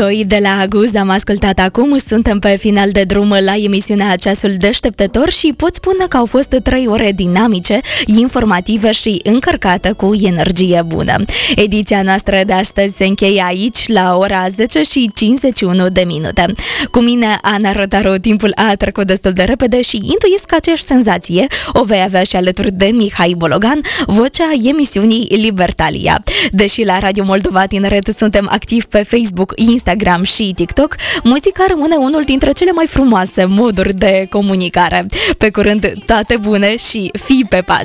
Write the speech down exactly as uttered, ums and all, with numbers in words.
Doi de la Aguz am ascultat acum. Suntem pe final de drum la emisiunea Ceasul Deșteptător și pot spune că au fost trei ore dinamice, informative și încărcate cu energie bună. Ediția noastră de astăzi se încheie aici la ora zece și cincizeci și unu de minute. Cu mine, Ana Rotaru, timpul a trecut destul de repede și intuiesc că aceeași senzație o vei avea și alături de Mihai Bologan, vocea emisiunii Libertalia. Deși la Radio Moldova Tineret suntem activi pe Facebook, Instagram și TikTok, muzica rămâne unul dintre cele mai frumoase moduri de comunicare. Pe curând, toate bune și fii pe pace!